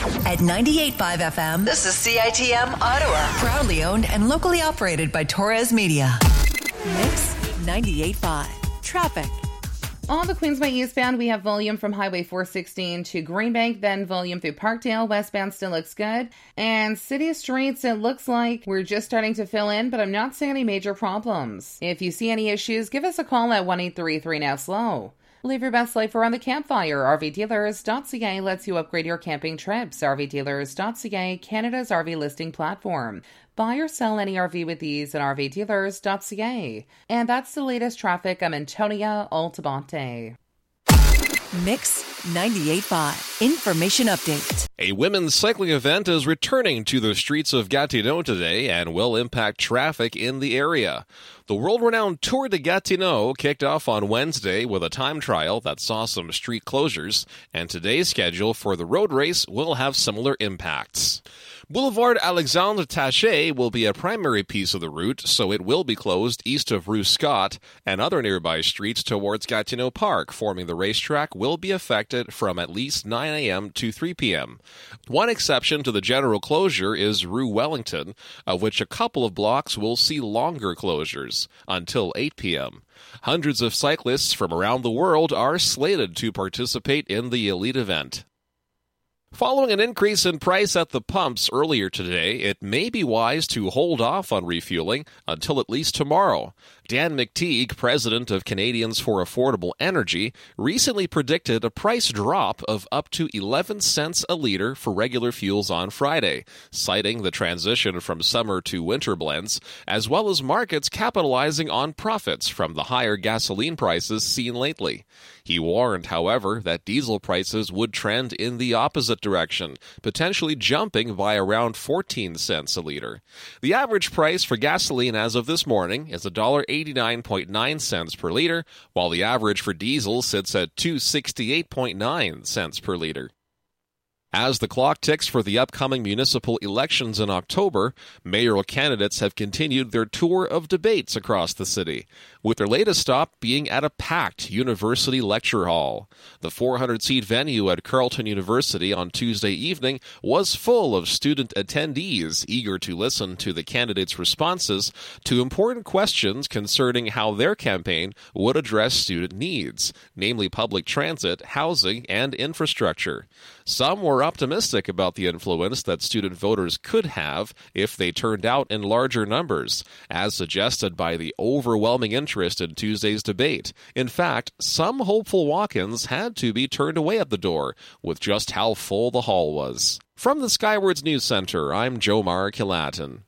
At 98.5 FM, this is CITM Ottawa. Proudly owned and locally operated by Torres Media. Mix 98.5. Traffic. On the Queensway eastbound, we have volume from Highway 416 to Greenbank, then volume through Parkdale. Westbound still looks good. And city streets, it looks like we're just starting to fill in, but I'm not seeing any major problems. If you see any issues, give us a call at 1-833-NOW-SLOW. Live your best life around the campfire. RVDealers.ca lets you upgrade your camping trips. RVDealers.ca, Canada's RV listing platform. Buy or sell any RV with ease at RVDealers.ca. And that's the latest traffic. I'm Antonia Altabonte. Mix 98.5. Information update. A women's cycling event is returning to the streets of Gatineau today and will impact traffic in the area. The world-renowned Tour de Gatineau kicked off on Wednesday with a time trial that saw some street closures, and today's schedule for the road race will have similar impacts. Boulevard Alexandre Taché will be a primary piece of the route, so it will be closed east of Rue Scott, and other nearby streets towards Gatineau Park forming the racetrack will be affected from at least 9 a.m. to 3 p.m. One exception to the general closure is Rue Wellington, of which a couple of blocks will see longer closures, until 8 p.m. Hundreds of cyclists from around the world are slated to participate in the elite event. Following an increase in price at the pumps earlier today, it may be wise to hold off on refueling until at least tomorrow. Dan McTeague, president of Canadians for Affordable Energy, recently predicted a price drop of up to 11 cents a litre for regular fuels on Friday, citing the transition from summer to winter blends, as well as markets capitalizing on profits from the higher gasoline prices seen lately. He warned, however, that diesel prices would trend in the opposite direction, potentially jumping by around 14 cents a litre. The average price for gasoline as of this morning is $1.89.9 per litre, while the average for diesel sits at $2.68.9 per litre. As the clock ticks for the upcoming municipal elections in October, mayoral candidates have continued their tour of debates across the city, with their latest stop being at a packed university lecture hall. The 400-seat venue at Carleton University on Tuesday evening was full of student attendees eager to listen to the candidates' responses to important questions concerning how their campaign would address student needs, namely public transit, housing, and infrastructure. Some were optimistic about the influence that student voters could have if they turned out in larger numbers, as suggested by the overwhelming interest in Tuesday's debate. In fact, some hopeful walk-ins had to be turned away at the door, with just how full the hall was. From the Skywards News Center, I'm Jomar Kilatin.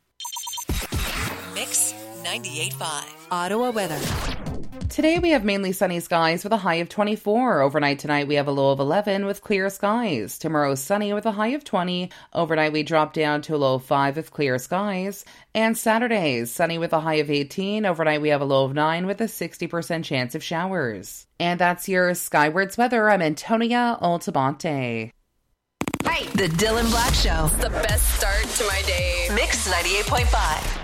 Mix 98.5. Ottawa weather. Today we have mainly sunny skies with a high of 24. Overnight tonight we have a low of 11 with clear skies. Tomorrow sunny with a high of 20. Overnight we drop down to a low of 5 with clear skies. And Saturday sunny with a high of 18. Overnight we have a low of 9 with a 60% chance of showers. And that's your Skywards weather. I'm Antonia Altabonte. Hi, The Dylan Black Show. The best start to my day. Mix 98.5.